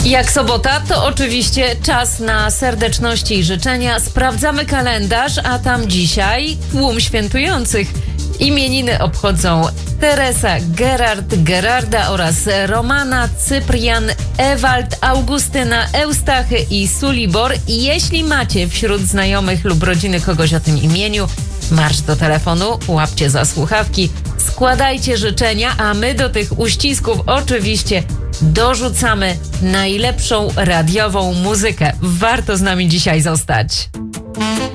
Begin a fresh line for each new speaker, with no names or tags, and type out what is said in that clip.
Jak sobota, to oczywiście czas na serdeczności i życzenia. Sprawdzamy kalendarz, a tam dzisiaj tłum świętujących. Imieniny obchodzą Teresa, Gerard, Gerarda oraz Romana, Cyprian, Ewald, Augustyna, Eustachy i Sulibor. I jeśli macie wśród znajomych lub rodziny kogoś o tym imieniu, marsz do telefonu, łapcie za słuchawki, składajcie życzenia, a my do tych uścisków oczywiście dorzucamy najlepszą radiową muzykę. Warto z nami dzisiaj zostać.